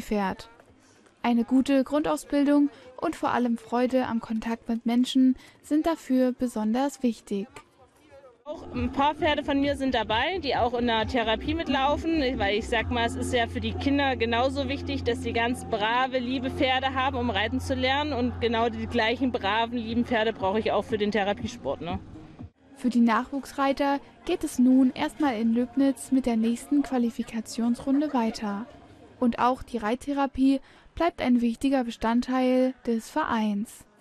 Therapiepferd. Eine gute Grundausbildung und vor allem Freude am Kontakt mit Menschen sind dafür besonders wichtig. Auch ein paar Pferde von mir sind dabei, die auch in der Therapie mitlaufen, weil ich sag mal, es ist ja für die Kinder genauso wichtig, dass sie ganz brave, liebe Pferde haben, um reiten zu lernen, und genau die gleichen braven, lieben Pferde brauche ich auch für den Therapiesport, ne? Für die Nachwuchsreiter geht es nun erstmal in Löbnitz mit der nächsten Qualifikationsrunde weiter. Und auch die Reittherapie bleibt ein wichtiger Bestandteil des Vereins.